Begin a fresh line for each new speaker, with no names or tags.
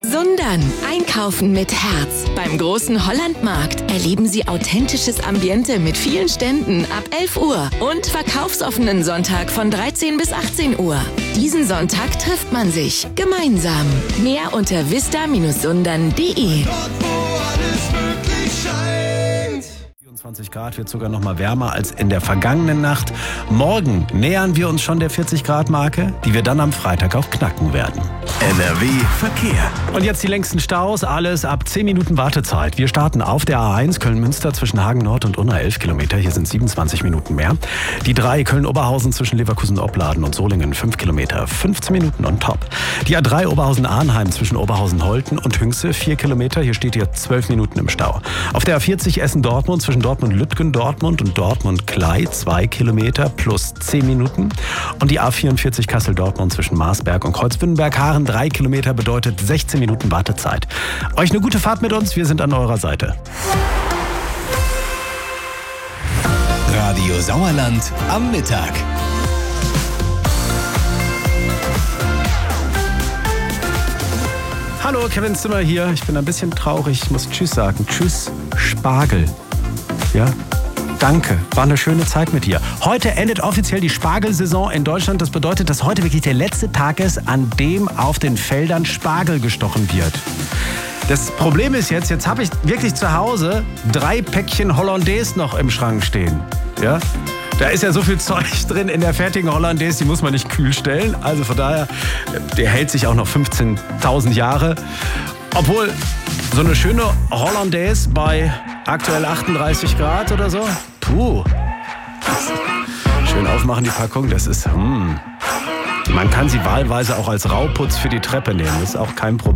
Sundern. Einkaufen mit Herz. Beim großen Hollandmarkt erleben Sie authentisches Ambiente mit vielen Ständen ab 11 Uhr und verkaufsoffenen Sonntag von 13 bis 18 Uhr. Diesen Sonntag trifft man sich gemeinsam. Mehr unter vista-sundern.de.
24 Grad, wird sogar noch mal wärmer als in der vergangenen Nacht. Morgen nähern wir uns schon der 40-Grad-Marke, die wir dann am Freitag auch knacken werden.
NRW Verkehr.
Und jetzt die längsten Staus, alles ab 10 Minuten Wartezeit. Wir starten auf der A1 Köln-Münster zwischen Hagen Nord und Unna 11 Kilometer. Hier sind 27 Minuten mehr. Die 3 Köln-Oberhausen zwischen Leverkusen-Opladen und Solingen 5 Kilometer, 15 Minuten on top. Die A3 Oberhausen-Arnheim zwischen Oberhausen-Holten und Hünxe 4 Kilometer. Hier steht ihr 12 Minuten im Stau. Auf der A40 Essen-Dortmund zwischen Dortmund-Lütgen-Dortmund und Dortmund-Klei 2 Kilometer plus 10 Minuten. Und die A44 Kassel-Dortmund zwischen Marsberg und Kreuzbünnenberg-Haaren 3 Kilometer bedeutet 16 Minuten Wartezeit. Euch eine gute Fahrt mit uns, wir sind an eurer Seite.
Radio Sauerland am Mittag.
Hallo, Kevin Zimmer hier. Ich bin ein bisschen traurig, ich muss Tschüss sagen. Tschüss, Spargel. Ja? Danke, war eine schöne Zeit mit dir. Heute endet offiziell die Spargelsaison in Deutschland. Das bedeutet, dass heute wirklich der letzte Tag ist, an dem auf den Feldern Spargel gestochen wird. Das Problem ist jetzt habe ich wirklich zu Hause 3 Päckchen Hollandaise noch im Schrank stehen. Ja? Da ist ja so viel Zeug drin in der fertigen Hollandaise, die muss man nicht kühl stellen. Also von daher, der hält sich auch noch 15.000 Jahre. Obwohl, so eine schöne Hollandaise bei aktuell 38 Grad oder so. Puh. Schön aufmachen die Packung, das ist... Man kann sie wahlweise auch als Rauputz für die Treppe nehmen, das ist auch kein Problem.